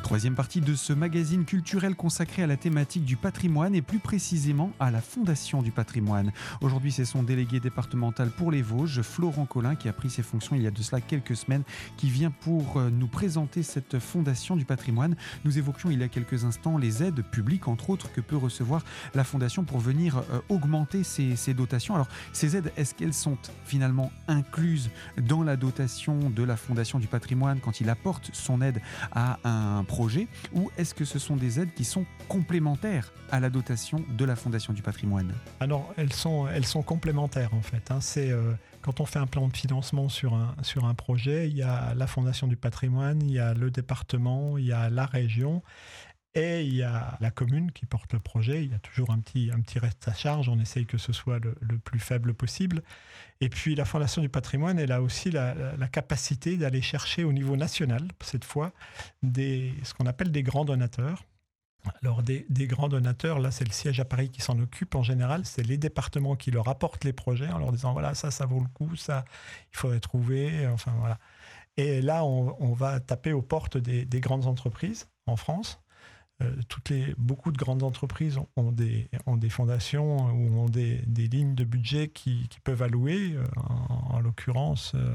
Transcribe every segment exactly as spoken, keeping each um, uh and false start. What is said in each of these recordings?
Troisième partie de ce magazine culturel consacré à la thématique du patrimoine et plus précisément à la Fondation du patrimoine. Aujourd'hui, c'est son délégué départemental pour les Vosges, Florent Collin, qui a pris ses fonctions il y a de cela quelques semaines, qui vient pour nous présenter cette Fondation du patrimoine. Nous évoquions il y a quelques instants les aides publiques, entre autres, que peut recevoir la Fondation pour venir euh, augmenter ses, ses dotations. Alors, ces aides, est-ce qu'elles sont finalement incluses dans la dotation de la Fondation du patrimoine quand il apporte son aide à un projet, ou est-ce que ce sont des aides qui sont complémentaires à la dotation de la Fondation du patrimoine ? Alors, elles sont, elles sont complémentaires en fait. Hein. C'est, euh, quand on fait un plan de financement sur un, sur un projet, il y a la Fondation du patrimoine, il y a le département, il y a la région et il y a la commune qui porte le projet. Il y a toujours un petit, un petit reste à charge, on essaye que ce soit le, le plus faible possible. Et puis la Fondation du patrimoine, elle a aussi la, la, la capacité d'aller chercher au niveau national, cette fois, des, ce qu'on appelle des grands donateurs. Alors des, des grands donateurs, là c'est le siège à Paris qui s'en occupe en général, c'est les départements qui leur apportent les projets en leur disant voilà ça, ça vaut le coup, ça il faudrait trouver, enfin voilà. Et là on, on va taper aux portes des, des grandes entreprises en France. Euh, toutes les, beaucoup de grandes entreprises ont, ont, des, ont des fondations ou ont des, des lignes de budget qui, qui peuvent allouer. Euh, en, en l'occurrence, euh,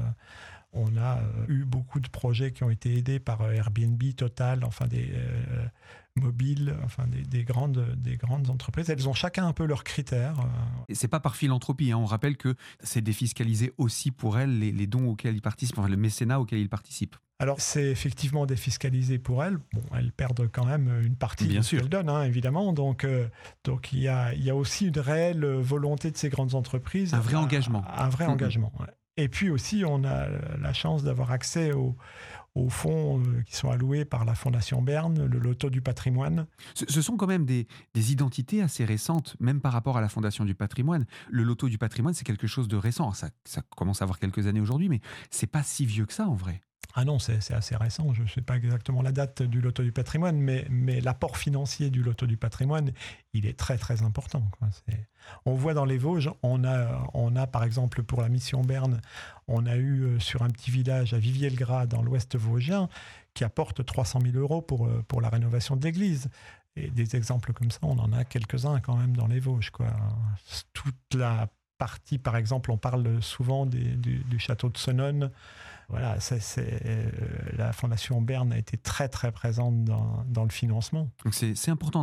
on a euh, eu beaucoup de projets qui ont été aidés par euh, Airbnb, Total, enfin des euh, mobiles, enfin des, des, grandes, des grandes entreprises. Elles ont chacun un peu leurs critères. Et c'est pas par philanthropie, hein. On rappelle que c'est défiscalisé aussi pour elles les, les dons auxquels ils participent, enfin le mécénat auquel ils participent. Alors, c'est effectivement défiscalisé pour elles. Bon, elles perdent quand même une partie Bien de ce sûr. qu'elles donnent, hein, évidemment. Donc, euh, donc il y a, il y a aussi une réelle volonté de ces grandes entreprises. Un vrai à, engagement. Un vrai mmh. engagement, ouais. Et puis aussi, on a la chance d'avoir accès aux, aux fonds qui sont alloués par la Fondation Bern, le Loto du patrimoine. Ce, ce sont quand même des, des identités assez récentes, même par rapport à la Fondation du patrimoine. Le Loto du patrimoine, c'est quelque chose de récent. Ça, ça commence à avoir quelques années aujourd'hui, mais c'est pas si vieux que ça en vrai. Ah non, c'est, c'est assez récent. Je ne sais pas exactement la date du Loto du patrimoine, mais, mais l'apport financier du Loto du patrimoine, il est très très important, quoi. C'est... On voit dans les Vosges, on a, on a par exemple pour la mission Bern, on a eu sur un petit village à Viviers-le-Gras dans l'ouest vosgien qui apporte trois cent mille euros pour, pour la rénovation de l'église. Et des exemples comme ça, on en a quelques-uns quand même dans les Vosges, quoi. Toute la partie, par exemple, on parle souvent des, du, du château de Senones. Voilà, c'est, c'est, euh, la Fondation Bern a été très très présente dans, dans le financement. Donc c'est, c'est important.